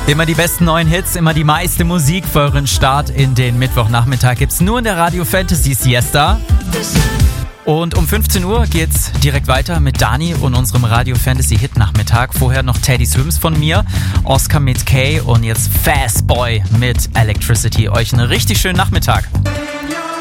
Immer die besten neuen Hits, immer die meiste Musik für euren Start in den Mittwochnachmittag gibt's nur in der Radio Fantasy Siesta. Und um 15 Uhr geht's direkt weiter mit Dani und unserem Radio Fantasy Hit Nachmittag. Vorher noch Teddy Swims von mir, Oscar mit Kay und jetzt Fast Boy mit Electricity. Euch einen richtig schönen Nachmittag.